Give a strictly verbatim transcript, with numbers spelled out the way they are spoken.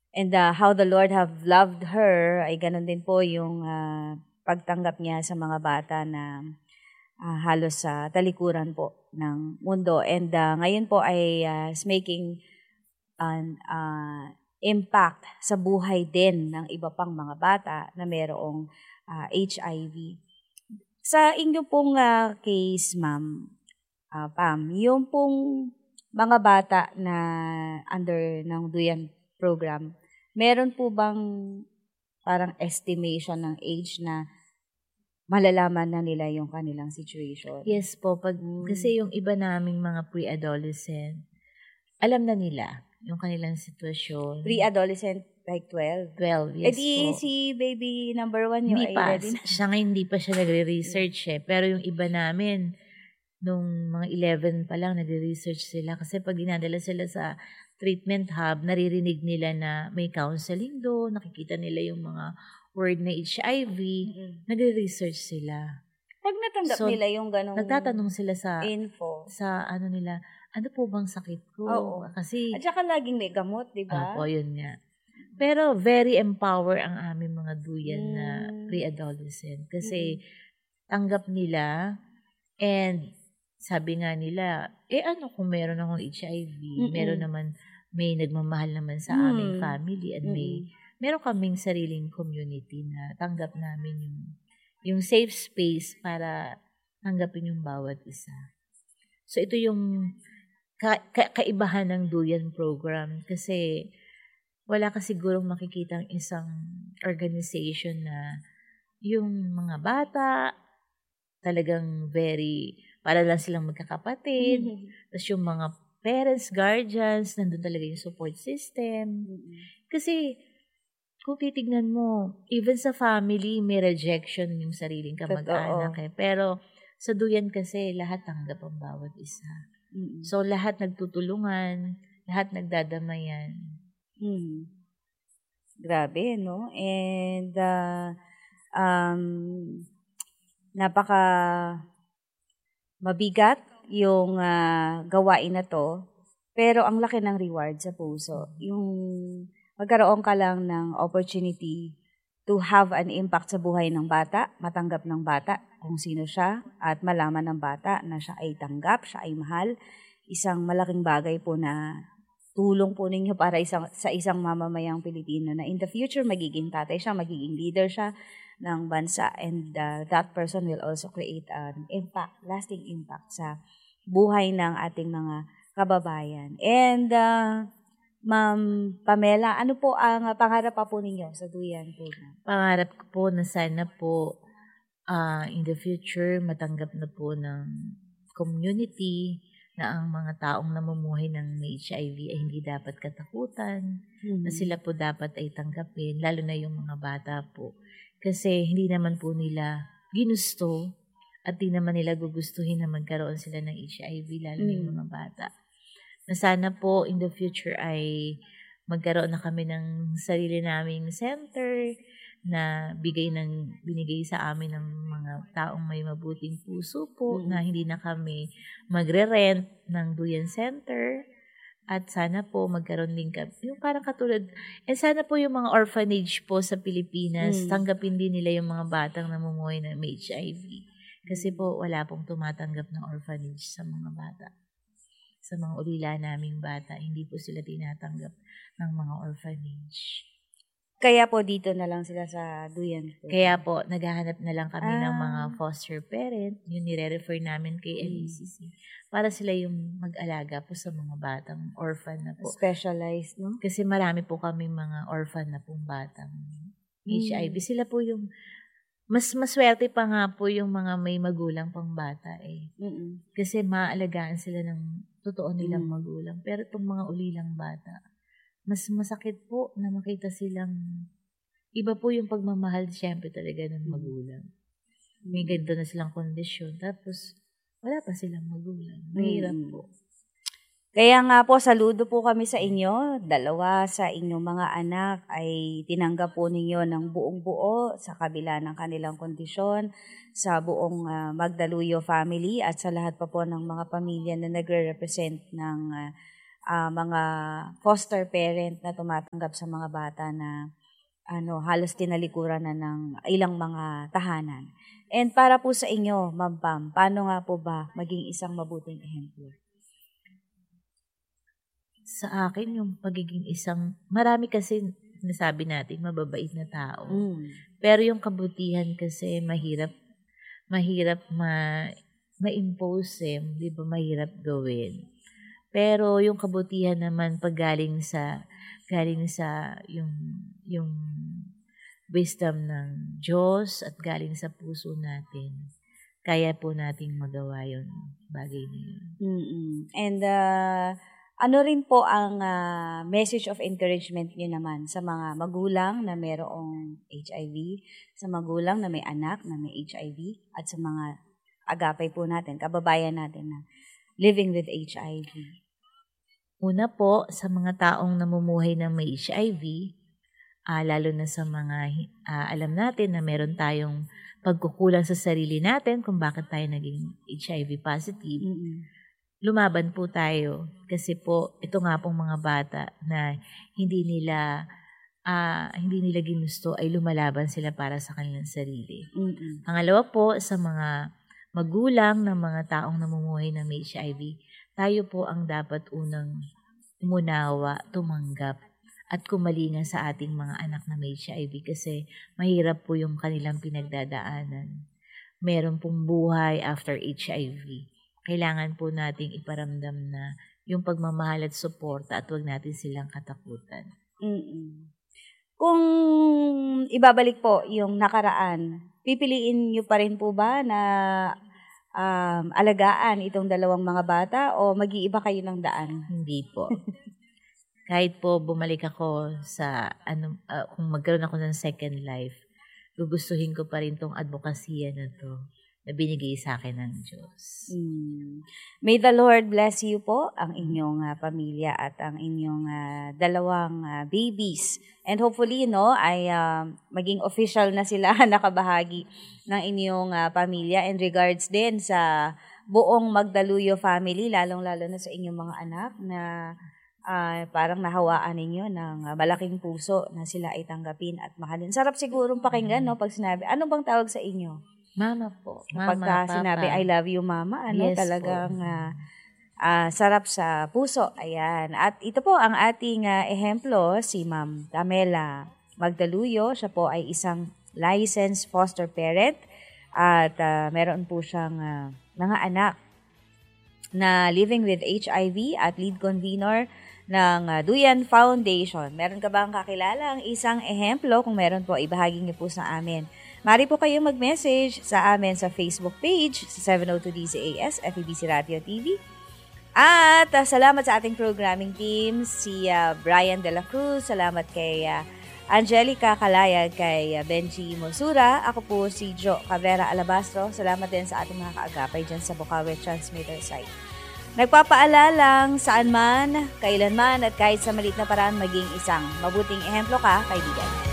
And uh, how the Lord have loved her, ay ganun din po yung uh, pagtanggap niya sa mga bata na uh, halos sa talikuran po ng mundo. And uh, ngayon po ay uh, is making an uh, impact sa buhay din ng iba pang mga bata na mayroong uh, H I V. Sa inyo pong uh, case, ma'am, uh, Pam, yung pong mga bata na under ng Duyan program, meron po bang parang estimation ng age na malalaman na nila yung kanilang situation? Yes po. Pag, Mm. Kasi yung iba naming mga pre-adolescent, alam na nila yung kanilang sitwasyon. Pre-adolescent, like twelve? twelve, Eh yes di po. si baby number one nyo Hindi ay pa. ready na. Siya nga hindi pa siya nagre-research eh. Pero yung iba namin, nung mga eleven pa lang, nagre-research sila. Kasi pag dinadala sila sa treatment hub, naririnig nila na may counseling doon, nakikita nila yung mga word na H I V, Mm-mm. nagre-research sila. Pag natanggap So, nila yung ganong Nagtatanong sila sa info. sa ano nila, ano po bang sakit ko? Oo. Kasi, At saka laging may gamot, di ba? Apo, yun nga. Pero very empower ang aming mga duyan na Mm. pre-adolescent. Kasi tanggap nila and sabi nga nila, eh ano kung meron akong H I V, Mm-mm. meron naman, may nagmamahal naman sa Mm. aming family at may, meron kaming sariling community na tanggap namin yung, yung safe space para tanggapin yung bawat isa. So ito yung ka- ka- kaibahan ng Duyan program kasi wala ka sigurong makikitang isang organization na yung mga bata talagang very, para lang silang magkakapatid. Tapos yung mga parents, guardians, nandun talaga yung support system. Kasi kung titignan mo, even sa family, may rejection yung sariling kamag-anak eh. Pero sa Duyan kasi, lahat tanggap ang bawat isa. Mm-mm. So, lahat nagtutulungan, lahat nagdadamayan. Mm. Grabe, no? And uh, um, napaka mabigat yung uh, gawain na to, pero ang laki ng reward sa puso. Yung magkaroon ka lang ng opportunity to have an impact sa buhay ng bata, matanggap ng bata kung sino siya, at malaman ng bata na siya ay tanggap, siya ay mahal. Isang malaking bagay po na tulong po ninyo para isang, sa isang mamamayang Pilipino na in the future magiging tatay siya, magiging leader siya ng bansa, and uh, that person will also create an impact, lasting impact sa buhay ng ating mga kababayan. And uh, Ma'am Pamela, ano po ang uh, pangarap pa po ninyo sa Duyan program? Pangarap ko po na sana po uh, in the future matanggap na po ng community na ang mga taong namumuhay ng H I V ay hindi dapat katakutan, mm-hmm. na sila po dapat ay tanggapin, lalo na yung mga bata po. Kasi hindi naman po nila ginusto at di naman nila gugustuhin na magkaroon sila ng H I V, lalo mm-hmm. na yung mga bata. Na sana po in the future ay magkaroon na kami ng sarili naming center na bigay ng binigay sa amin ng mga taong may mabuting puso po, mm-hmm. na hindi na kami magre-rent ng Duyan Center. At sana po magkaroon din kami, yung parang katulad, and sana po yung mga orphanage po sa Pilipinas, mm. tanggapin din nila yung mga batang namumuhay ng H I V. Kasi po wala pong tumatanggap ng orphanage sa mga bata. Sa mga ulila naming bata, hindi po sila tinatanggap ng mga orphanage. Kaya po dito na lang sila sa Duyan po. Kaya po, naghahanap na lang kami ah. ng mga foster parent, yung nire-refer namin kay L E C C, mm. para sila yung mag-alaga po sa mga batang orphan na po. Specialized, no? Kasi marami po kami mga orphan na pong batang mm. H I V. Sila po yung, mas maswerte pa nga po yung mga may magulang pang bata eh. Mm-mm. Kasi maalagaan sila ng totoo nilang mm. magulang. Pero itong mga ulilang bata, mas masakit po na makita silang, iba po yung pagmamahal siyempre talaga ng magulang. May ganito na silang kondisyon, tapos wala pa silang magulang. Mahirap mm-hmm. po. Kaya nga po, saludo po kami sa inyo. Dalawa sa inyong mga anak ay tinanggap po ninyo ng buong buo sa kabila ng kanilang kondisyon, sa buong uh, Magdaluyo family at sa lahat pa po ng mga pamilya na nagre-represent ng uh, uh, mga foster parent na tumatanggap sa mga bata na ano, halos tinalikuran na ng ilang mga tahanan. And para po sa inyo, Ma'am Pam, paano nga po ba maging isang mabuting ehemplo? Sa akin, yung pagiging isang, marami kasi nasabi natin, mababait na tao. Mm. Pero yung kabutihan kasi mahirap, mahirap ma, ma-impose, eh, di ba mahirap gawin. Pero yung kabutihan naman pag galing sa, galing sa yung, yung wisdom ng Diyos at galing sa puso natin, kaya po nating magawa yung bagay na yun. Mm-mm. And uh, ano rin po ang uh, message of encouragement niyo naman sa mga magulang na mayroong H I V, sa magulang na may anak na may H I V, at sa mga agapay po natin, kababayan natin na living with H I V? Una po, sa mga taong namumuhay ng may H I V, uh, lalo na sa mga uh, alam natin na meron tayong pagkukulang sa sarili natin kung bakit tayo naging H I V positive, mm-hmm. lumaban po tayo. Kasi po, ito nga pong mga bata na hindi nila uh, hindi nila ginusto ay lumalaban sila para sa kanilang sarili. Mm-hmm. Pangalawa po, sa mga magulang ng mga taong namumuhay ng may H I V, tayo po ang dapat unang umunawa, tumanggap, at kumalinga sa ating mga anak na may H I V kasi mahirap po yung kanilang pinagdadaanan. Meron pong buhay after H I V. Kailangan po nating iparamdam na yung pagmamahal at suporta at huwag natin silang katakutan. Mm-mm. Kung ibabalik po yung nakaraan, pipiliin niyo pa rin po ba na Um, alagaan itong dalawang mga bata o mag-iiba kayo ng daan? Hindi po. Kahit po bumalik ako sa, ano, uh, kung magkaroon ako ng second life, gugustuhin ko pa rin tong advokasya na to na binigay sa akin ng Diyos. Mm. May the Lord bless you po, ang inyong uh, pamilya at ang inyong uh, dalawang uh, babies. And hopefully, no, ay uh, maging official na sila nakabahagi ng inyong uh, pamilya. In regards din sa buong Magdaluyo family, lalong-lalo na sa inyong mga anak na uh, parang nahawaan ninyo ng uh, malaking puso na sila ay tanggapin at mahalin. Sarap sigurong pakinggan, no, pag sinabi, ano bang tawag sa inyo? Mama po. Mama, Pagka Papa. sinabi, I love you, Mama, ano, Yes, talagang uh, uh, sarap sa puso. Ayan. At ito po ang ating uh, ehemplo, si Ma'am Tamela Magdaluyo. Siya po ay isang licensed foster parent at uh, meron po siyang uh, mga anak na living with H I V at lead convener ng uh, Duyan Foundation. Meron ka bang kakilala ang isang ehemplo? Kung meron po, ibahagi niyo po sa amin. Mari po kayo mag-message sa amin sa Facebook page sa seven oh two D Z A S F E B C Radio T V. At uh, salamat sa ating programming team, si uh, Brian De La Cruz, salamat kay uh, Angelica Kalayag, kay uh, Benji Mosura. Ako po si Jo Cabrera Alabastro. Salamat din sa ating mga kaagapay dyan sa Bukawi Transmitter site. Nagpapaalalang saan man, kailan man at kahit sa maliit na paraan maging isang mabuting ehemplo ka, kaibigan.